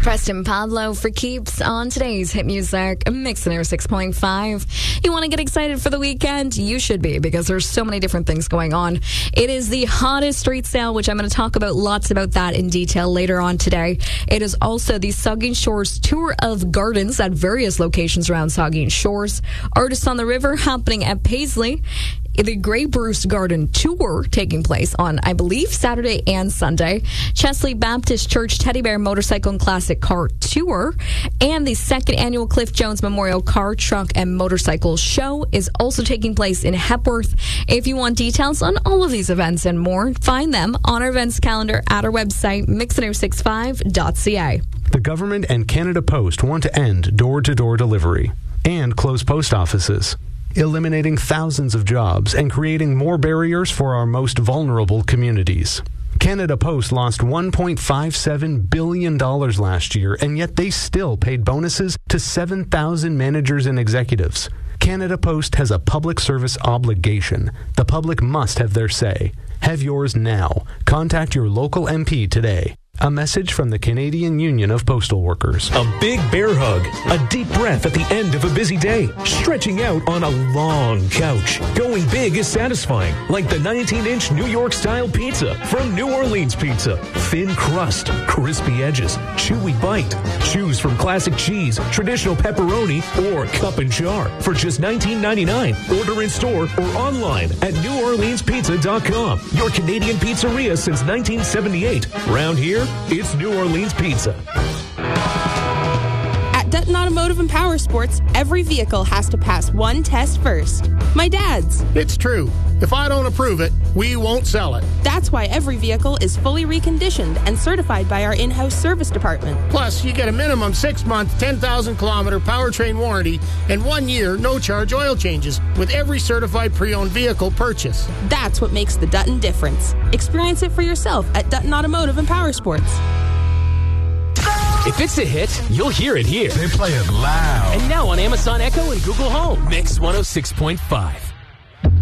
Preston Pablo for Keeps on today's Hit Music Mix Air 6.5. You want to get excited for the weekend? You should be, because there's so many different things going on. It is the hottest street sale, which I'm going to talk about lots about that in detail later on today. It is also the Saugeen Shores Tour of Gardens at various locations around Saugeen Shores. Artists on the River happening at Paisley. The Grey Bruce Garden Tour taking place on, I believe, Saturday and Sunday. Chesley Baptist Church Teddy Bear Motorcycle and Classic Car Tour. And the second annual Cliff Jones Memorial Car, Truck, and Motorcycle Show is also taking place in Hepworth. If you want details on all of these events and more, find them on our events calendar at our website, mixin065.ca. The government and Canada Post want to end door-to-door delivery and close post offices, eliminating thousands of jobs and creating more barriers for our most vulnerable communities. Canada Post lost $1.57 billion last year, and yet they still paid bonuses to 7,000 managers and executives. Canada Post has a public service obligation. The public must have their say. Have yours now. Contact your local MP today. A message from the Canadian Union of Postal Workers. A big bear hug, a deep breath at the end of a busy day, stretching out on a long couch. Going big is satisfying, like the 19-inch New York-style pizza from New Orleans Pizza. Thin crust, crispy edges, chewy bite. Choose from classic cheese, traditional pepperoni, or cup and char for just $19.99. Order in store or online at NewOrleansPizza.com. Your Canadian pizzeria since 1978. Round here, it's New Orleans Pizza. At Dutton Automotive and Power Sports, every vehicle has to pass one test first. My dad's. It's true. If I don't approve it, we won't sell it. That's why every vehicle is fully reconditioned and certified by our in-house service department. Plus, you get a minimum 6-month, 10,000-kilometer powertrain warranty and 1 year no-charge oil changes with every certified pre-owned vehicle purchase. That's what makes the Dutton difference. Experience it for yourself at Dutton Automotive and Power Sports. If it's a hit, you'll hear it here. They play it loud. And now on Amazon Echo and Google Home. Mix 106.5.